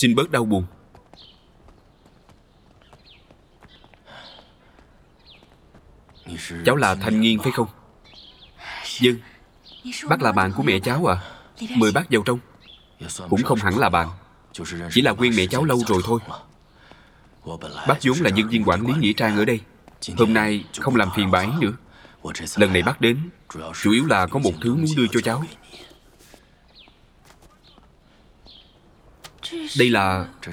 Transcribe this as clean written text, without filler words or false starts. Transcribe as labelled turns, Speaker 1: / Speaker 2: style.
Speaker 1: Xin bớt đau buồn. Cháu là Thanh Nghiên phải không? Vâng. Bác là bạn của mẹ cháu à? Mời bác vào trong. Cũng không hẳn là bạn, chỉ là quen mẹ cháu lâu rồi thôi. Bác vốn là nhân viên quản lý nghĩa trang ở đây. Hôm nay không làm phiền bà ấy nữa. Lần này bác đến chủ yếu là có một thứ muốn đưa cho cháu. Đây là